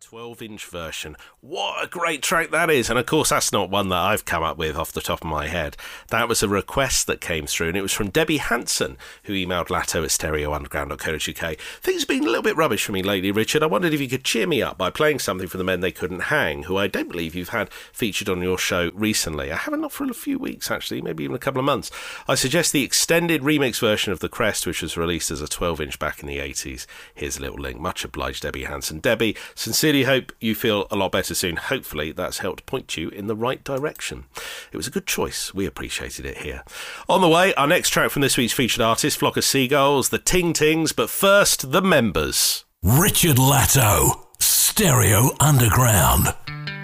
12-inch version. What a great track that is. And of course, that's not one that I've come up with off the top of my head. That was a request that came through, and it was from Debbie Hanson, who emailed latto at stereounderground.co.uk. Things have been a little bit rubbish for me lately, Richard. I wondered if you could cheer me up by playing something from the Men They Couldn't Hang, who I don't believe you've had featured on your show recently. I haven't, not for a few weeks, actually, maybe even a couple of months. I suggest the extended remix version of The Crest, which was released as a 12-inch back in the 80s. Here's a little link. Much obliged, Debbie Hanson. Debbie, sincerely hope you feel a lot better soon. Hopefully that's helped point you in the right direction. It was a good choice. We appreciated it here. On the way, our next track from this week's featured artist, Flock of Seagulls, the Ting Tings, but first, the members. Richard Latto, Stereo Underground.